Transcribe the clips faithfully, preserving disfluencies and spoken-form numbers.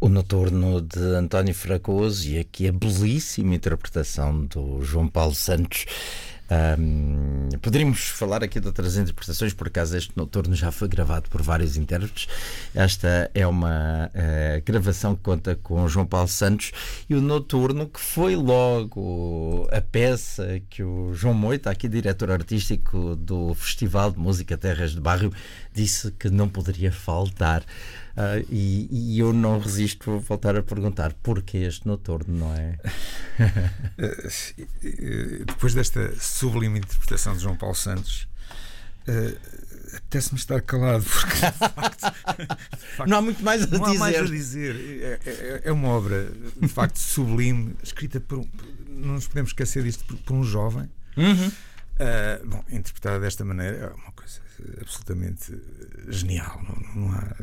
O Noturno de António Fragoso e aqui a belíssima interpretação do João Paulo Santos. Um, poderíamos falar aqui de outras interpretações, por acaso este Noturno já foi gravado por vários intérpretes. Esta é uma uh, gravação que conta com João Paulo Santos, e o Noturno, que foi logo a peça que o João Moita, aqui diretor artístico do Festival de Música Terras de Barrio, disse que não poderia faltar. Uh, e, e eu não resisto a voltar a perguntar porquê este Noturno, não é? Depois desta sublime interpretação de João Paulo Santos, uh, apetece-me estar calado, porque de facto, de facto não há muito mais a não dizer. Há mais a dizer. É, é, é uma obra de facto sublime, escrita por um, não nos podemos esquecer disto, por, por um jovem. Uhum. Uh, bom, interpretada desta maneira é uma coisa absolutamente genial. Não, não há.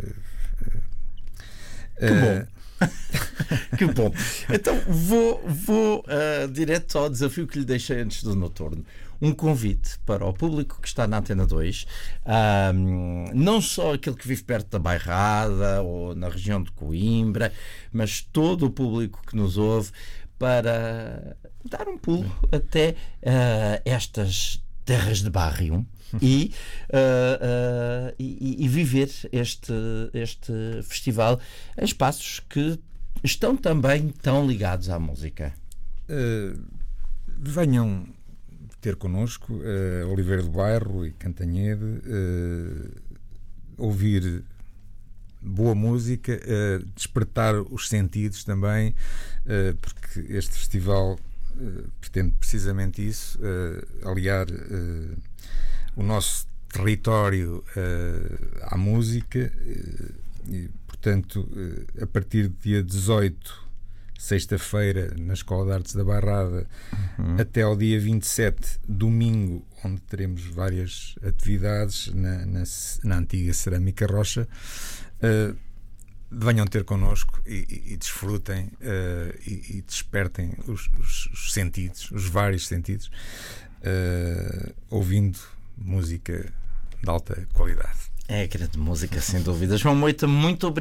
Que bom. Que bom. Então vou, vou uh, direto ao desafio que lhe deixei antes do Noturno. Um convite para o público que está na Antena dois, um, não só aquele que vive perto da Bairrada ou na região de Coimbra, mas todo o público que nos ouve, para dar um pulo até uh, estas terras de barrio e, uh, uh, e, e viver este, este festival em espaços que estão também tão ligados à música. Uh, venham ter connosco uh, Oliveira do Bairro e Cantanhede, uh, ouvir boa música, uh, despertar os sentidos também, uh, porque este festival uh, pretende precisamente isso, uh, aliar uh, o nosso território uh, à música, uh, e portanto uh, a partir do dia dezoito, sexta-feira, na Escola de Artes da Bairrada, uhum. até ao dia vinte e sete, domingo, onde teremos várias atividades na, na, na antiga Cerâmica Rocha. Uh, venham ter connosco e, e, e desfrutem uh, e, e despertem os, os, os sentidos, os vários sentidos, uh, ouvindo música de alta qualidade. É grande música, sem dúvida. João Moita, muito obrigado.